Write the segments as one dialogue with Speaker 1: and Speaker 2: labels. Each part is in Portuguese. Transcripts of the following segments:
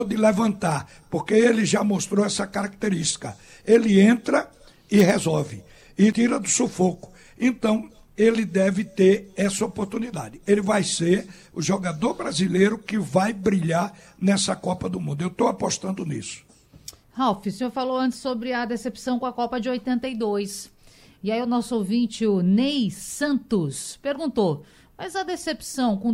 Speaker 1: de levantar, porque ele já mostrou essa característica. Ele entra e resolve, e tira do sufoco. Então, ele deve ter essa oportunidade. Ele vai ser o jogador brasileiro que vai brilhar nessa Copa do Mundo. Eu estou apostando nisso.
Speaker 2: Ralf, o senhor falou antes sobre a decepção com a Copa de 82. E aí o nosso ouvinte, o Ney Santos, perguntou, mas a decepção com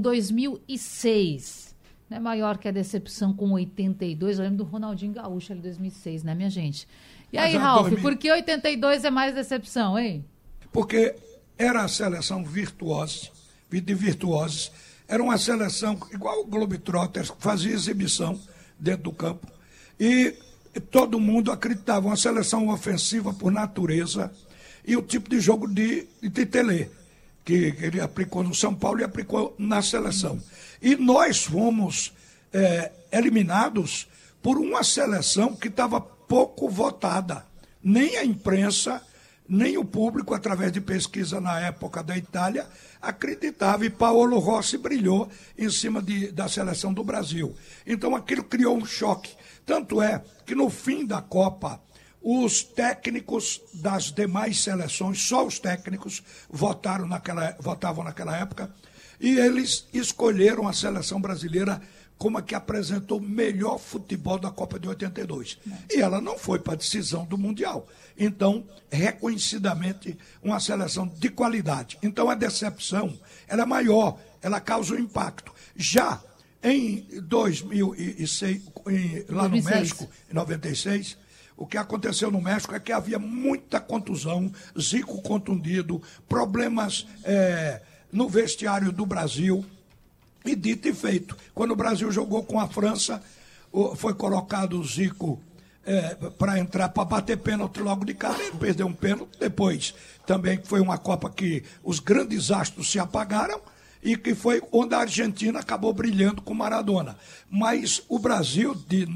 Speaker 2: 2006 não é maior que a decepção com 82? Eu lembro do Ronaldinho Gaúcho ali em 2006, né, minha gente? E aí, Ralf, por que 82 é mais decepção, hein?
Speaker 1: Porque era a seleção virtuosa, de virtuosos. Era uma seleção igual o Globetrotters, que fazia exibição dentro do campo. E todo mundo acreditava, uma seleção ofensiva por natureza e o tipo de jogo de Tele, que ele aplicou no São Paulo e aplicou na seleção. E nós fomos eliminados por uma seleção que estava pouco votada. Nem a imprensa, nem o público, através de pesquisa na época da Itália, acreditava. E Paolo Rossi brilhou em cima da seleção do Brasil. Então aquilo criou um choque. Tanto é que no fim da Copa, os técnicos das demais seleções, só os técnicos, votavam naquela época, e eles escolheram a seleção brasileira como a que apresentou o melhor futebol da Copa de 82. E ela não foi para a decisão do Mundial. Então, reconhecidamente, uma seleção de qualidade. Então, a decepção ela é maior, ela causa um impacto. Já em 2006, lá no México, em 96, o que aconteceu no México é que havia muita contusão, Zico contundido, problemas no vestiário do Brasil. E dito e feito, quando o Brasil jogou com a França, foi colocado o Zico para entrar, para bater pênalti logo de cara, ele perdeu um pênalti. Depois também foi uma Copa que os grandes astros se apagaram, e que foi onde a Argentina acabou brilhando com Maradona. Mas o Brasil de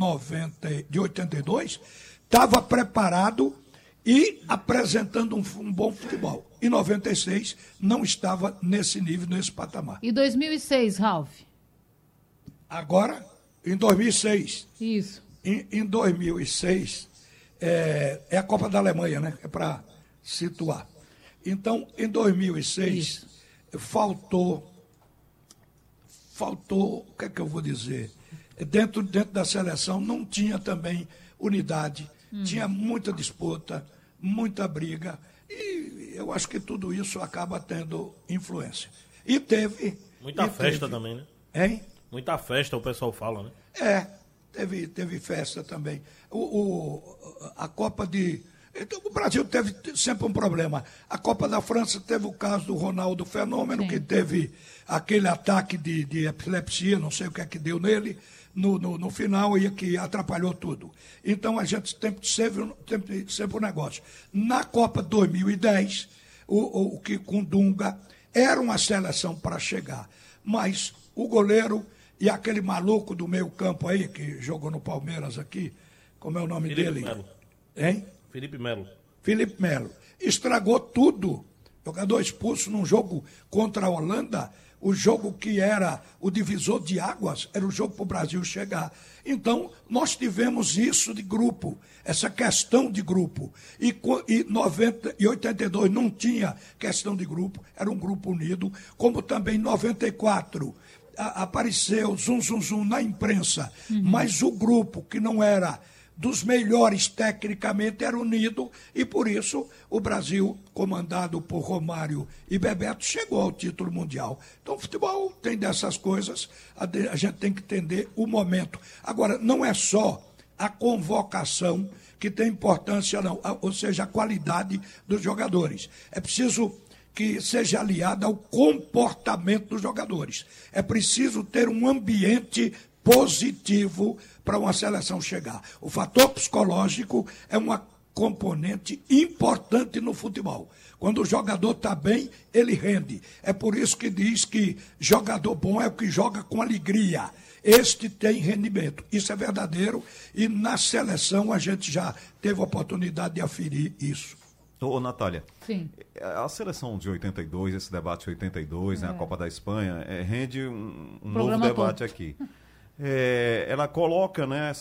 Speaker 1: 82 estava preparado e apresentando um bom futebol. Em 96 não estava nesse nível, nesse patamar.
Speaker 2: E 2006, Ralf?
Speaker 1: Agora, em 2006.
Speaker 2: Isso.
Speaker 1: Em 2006, é a Copa da Alemanha, né? É para situar. Então, em 2006, faltou, o que é que eu vou dizer? Dentro da seleção não tinha também unidade, tinha muita disputa, muita briga, e eu acho que tudo isso acaba tendo influência. E teve...
Speaker 3: Muita festa também, né?
Speaker 1: Hein?
Speaker 3: Muita festa, o pessoal fala, né?
Speaker 1: Teve festa também. A Copa de... Então, o Brasil teve sempre um problema. A Copa da França teve o caso do Ronaldo Fenômeno, que teve aquele ataque de epilepsia, não sei o que é que deu nele, no final, e que atrapalhou tudo. Então, a gente sempre um negócio. Na Copa 2010, que com Dunga, era uma seleção para chegar. Mas o goleiro e aquele maluco do meio campo aí, que jogou no Palmeiras aqui, como é o nome dele?
Speaker 3: Melo.
Speaker 1: Hein?
Speaker 3: Felipe Melo.
Speaker 1: Estragou tudo. Jogador expulso num jogo contra a Holanda, o jogo que era o divisor de águas, era o jogo para o Brasil chegar. Então, nós tivemos isso de grupo, essa questão de grupo. E 82 não tinha questão de grupo, era um grupo unido, como também 94 apareceu zum na imprensa, mas o grupo que não era dos melhores tecnicamente era unido, e por isso o Brasil, comandado por Romário e Bebeto, chegou ao título mundial. Então o futebol tem dessas coisas, a gente tem que entender o momento. Agora, não é só a convocação que tem importância, não, ou seja, a qualidade dos jogadores. É preciso que seja aliada ao comportamento dos jogadores. É preciso ter um ambiente positivo para uma seleção chegar. O fator psicológico é uma componente importante no futebol. Quando o jogador está bem, ele rende. É por isso que diz que jogador bom é o que joga com alegria. Este tem rendimento. Isso é verdadeiro, e na seleção a gente já teve a oportunidade de aferir isso.
Speaker 4: Ô, Natália,
Speaker 2: sim,
Speaker 4: a seleção de 82, esse debate de 82, né, a Copa da Espanha, rende um novo debate aqui. ela coloca, né,